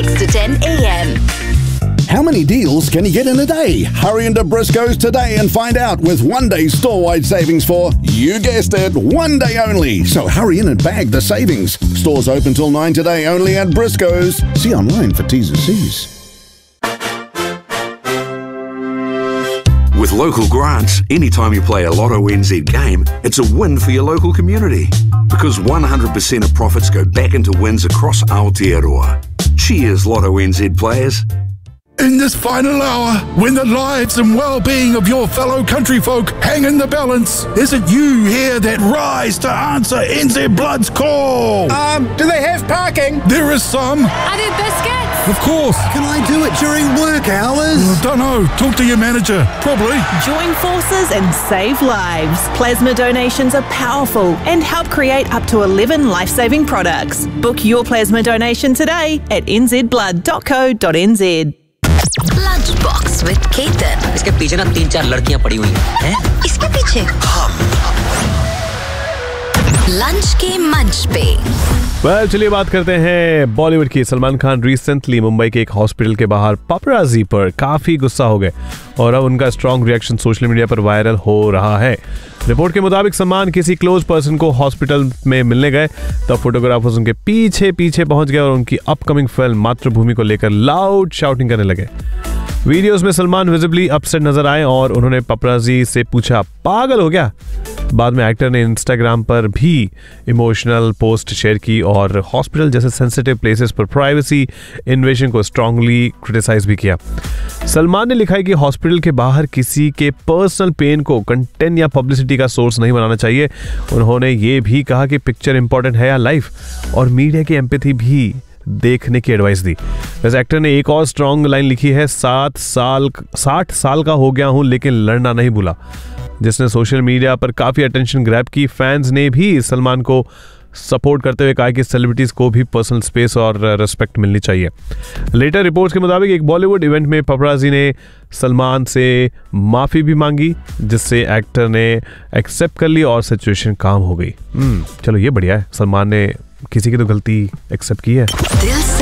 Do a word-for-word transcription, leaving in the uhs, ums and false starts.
six to ten a m. How many deals can you get in a day? Hurry into Briscoe's today and find out with one day store-wide savings for, you guessed it, one day only. So hurry in and bag the savings. Stores open till nine today only at Briscoe's. See online for T's and C's. With local grants, anytime you play a Lotto N Z game, it's a win for your local community. Because one hundred percent of profits go back into wins across Aotearoa. Cheers, Lotto N Z players. In this final hour, when the lives and well-being of your fellow country folk hang in the balance, is it you here that rise to answer N Z Blood's call? Um, do they have parking? There is some. Are there biscuits? Of course. Can I do it during work hours? Don't know. Talk to your manager. Probably. Join forces and save lives. Plasma donations are powerful and help create up to eleven life-saving products. Book your plasma donation today at n z blood dot co dot n z. Lunchbox with Ketan. इसके पीछे ना तीन चार लड़कियां पड़ी हुई हैं। इसके पीछे लंच के मंच पे। well, चलिए बात करते हैं बॉलीवुड की। सलमान खान रिसेंटली मुंबई के एक हॉस्पिटल के बाहर पापराजी पर काफी गुस्सा हो गए और अब उनका स्ट्रॉन्ग रिएक्शन सोशल मीडिया पर वायरल हो रहा है। रिपोर्ट के मुताबिक सलमान किसी क्लोज पर्सन को हॉस्पिटल में मिलने गए, तब फोटोग्राफर्स उनके पीछे पीछे पहुंच गए और उनकी अपकमिंग फिल्म मातृभूमि को लेकर लाउड शाउटिंग करने लगे। वीडियोस में सलमान विजिबली अपसेट नजर आए और उन्होंने पापराजी से पूछा, पागल हो गया? बाद में एक्टर ने इंस्टाग्राम पर भी इमोशनल पोस्ट शेयर की और हॉस्पिटल जैसे सेंसिटिव प्लेसेस पर प्राइवेसी इन्वेजन को स्ट्रांगली क्रिटिसाइज भी किया। सलमान ने लिखा है कि हॉस्पिटल के बाहर किसी के पर्सनल पेन को कंटेंट या पब्लिसिटी का सोर्स नहीं बनाना चाहिए। उन्होंने ये भी कहा कि पिक्चर इंपॉर्टेंट है या लाइफ, और मीडिया की एम्पैथी भी देखने की एडवाइस दी। वैसे एक्टर ने एक और स्ट्रॉन्ग लाइन लिखी है, सात साल साठ साल का हो गया हूं लेकिन लड़ना नहीं भूला, जिसने सोशल मीडिया पर काफी अटेंशन ग्रैब की। फैंस ने भी सलमान को सपोर्ट करते हुए कहा कि सेलिब्रिटीज को भी पर्सनल स्पेस और रेस्पेक्ट मिलनी चाहिए। लेटर रिपोर्ट्स के मुताबिक एक बॉलीवुड इवेंट में पापराजी ने सलमान से माफी भी मांगी, जिससे एक्टर ने एक्सेप्ट कर ली और सिचुएशन काम हो गई। चलो ये बढ़िया है, सलमान ने किसी की तो गलती एक्सेप्ट की है।